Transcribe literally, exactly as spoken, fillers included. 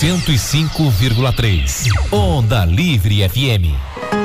cento e cinco vírgula três. Onda Livre F M.